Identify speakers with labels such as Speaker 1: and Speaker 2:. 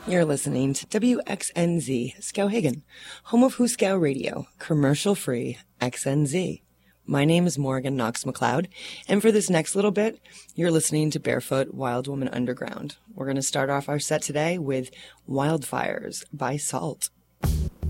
Speaker 1: You're listening to WXNZ Skowhegan, home of Huskow Radio, commercial-free XNZ. My name is Morgan Knox McLeod, and for this next little bit, you're listening to Barefoot Wild Woman Underground. We're going to start off our set today with Wildfires by Salt.